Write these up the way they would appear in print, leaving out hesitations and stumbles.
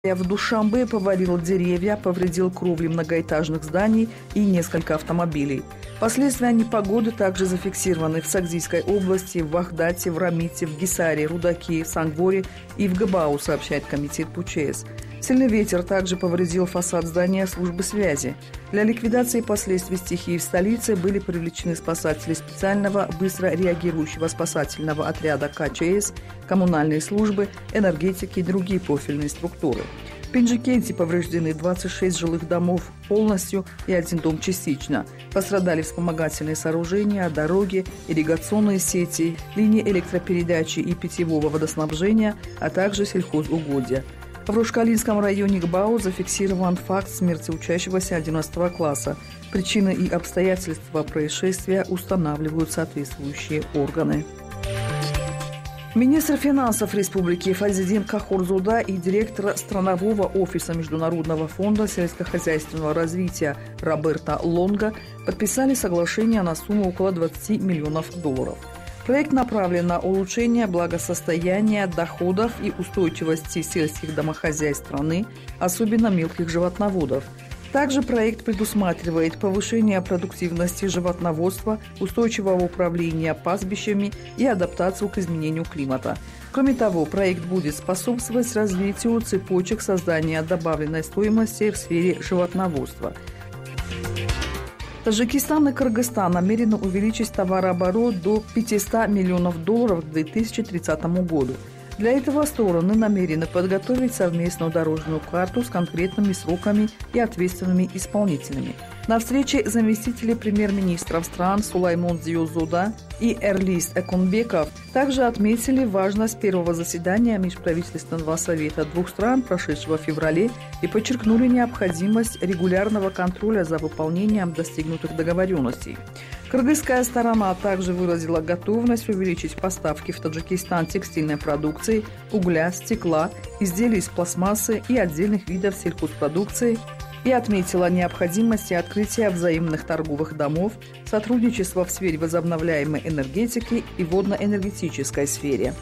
В Душанбе повалил деревья, повредил кровли многоэтажных зданий и несколько автомобилей. Последствия непогоды также зафиксированы в Сагдийской области, в Вахдате, в Рамите, в Гисаре, Рудаке, в Сангворе и в Габау, сообщает комитет ПУЧС. Сильный ветер также повредил фасад здания службы связи. Для ликвидации последствий стихии в столице были привлечены спасатели специального быстро реагирующего спасательного отряда КЧС, коммунальные службы, энергетики и другие профильные структуры. В Пенджикенте повреждены 26 жилых домов полностью и 1 дом частично. Пострадали вспомогательные сооружения, дороги, ирригационные сети, линии электропередачи и питьевого водоснабжения, а также сельхозугодья. В Рушкалинском районе Гбао зафиксирован факт смерти учащегося 11 класса. Причины и обстоятельства происшествия устанавливают соответствующие органы. Министр финансов Республики Фазлиддин Кахорзода и директор странового офиса Международного фонда сельскохозяйственного развития Роберто Лонго подписали соглашение на сумму около $20 миллионов. Проект направлен на улучшение благосостояния, доходов и устойчивости сельских домохозяйств страны, особенно мелких животноводов. Также проект предусматривает повышение продуктивности животноводства, устойчивого управления пастбищами и адаптацию к изменению климата. Кроме того, проект будет способствовать развитию цепочек создания добавленной стоимости в сфере животноводства. Таджикистан и Кыргызстан намерены увеличить товарооборот до $500 миллионов к 2030 году. Для этого стороны намерены подготовить совместную дорожную карту с конкретными сроками и ответственными исполнителями. На встрече заместители премьер-министров стран Сулаймон Зиозода и Эрлист Экунбеков также отметили важность первого заседания Межправительственного совета двух стран, прошедшего в феврале, и подчеркнули необходимость регулярного контроля за выполнением достигнутых договоренностей. Кыргызская сторона также выразила готовность увеличить поставки в Таджикистан текстильной продукции, угля, стекла, изделий из пластмассы и отдельных видов сельхозпродукции и отметила необходимость открытия взаимных торговых домов, сотрудничества в сфере возобновляемой энергетики и водно-энергетической сфере.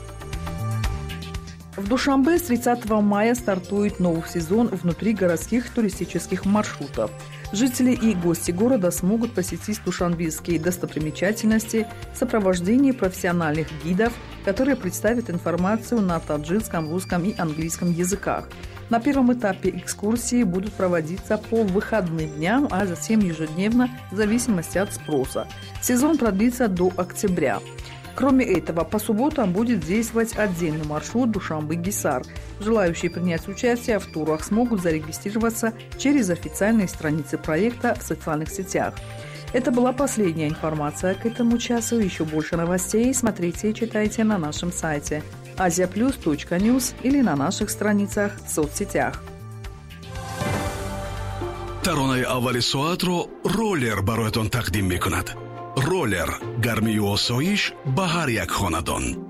В Душанбе с 30 мая стартует новый сезон внутригородских туристических маршрутов. Жители и гости города смогут посетить душанбейские достопримечательности в сопровождении профессиональных гидов, которые представят информацию на таджикском, русском и английском языках. На первом этапе экскурсии будут проводиться по выходным дням, а затем ежедневно в зависимости от спроса. Сезон продлится до октября. Кроме этого, по субботам будет действовать отдельный маршрут Душанбе-Гисар. Желающие принять участие в турах смогут зарегистрироваться через официальные страницы проекта в социальных сетях. Это была последняя информация к этому часу. Еще больше новостей смотрите и читайте на нашем сайте asiaplus.news или на наших страницах в соцсетях. таронаи аввали соатро роллер бароятон тақдим мекунад. роллер гармию осоиш ба ҳар як хонадон.